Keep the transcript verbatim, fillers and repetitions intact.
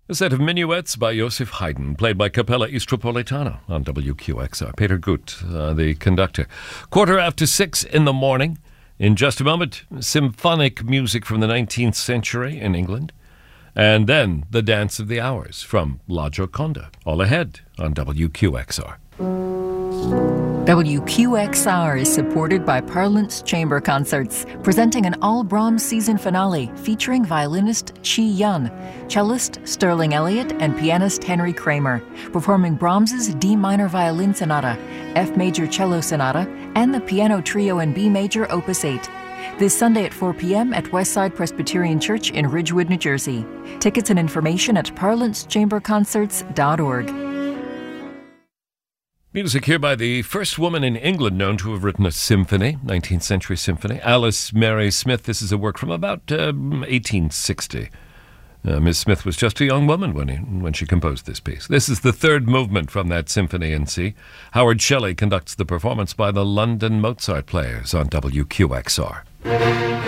A set of minuets by Joseph Haydn, played by Capella Istropolitana on W Q X R. Peter Gut, uh, the conductor. Quarter after six in the morning. In just a moment, symphonic music from the nineteenth century in England. And then the Dance of the Hours from La Gioconda. All ahead on W Q X R. W Q X R is supported by Parlance Chamber Concerts, presenting an all-Brahms season finale featuring violinist Chi Yun, cellist Sterling Elliott, and pianist Henry Kramer, performing Brahms's D minor violin sonata, F major cello sonata, and the piano trio in B major opus eight. This Sunday at four p.m. at Westside Presbyterian Church in Ridgewood, New Jersey. Tickets and information at parlance chamber concerts dot org. Music here by the first woman in England known to have written a symphony, nineteenth century symphony, Alice Mary Smith. This is a work from about uh, eighteen sixty. Uh, Miss Smith was just a young woman when, he, when she composed this piece. This is the third movement from that symphony in C. Howard Shelley conducts the performance by the London Mozart Players on W Q X R.